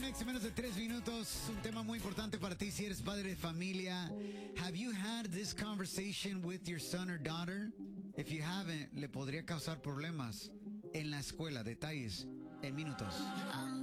Next en menos de 3 minutos. Un tema muy importante para ti si eres padre de familia. Have you had this conversation with your son or daughter? If you haven't, le podría causar problemas en la escuela. Detalles en minutos.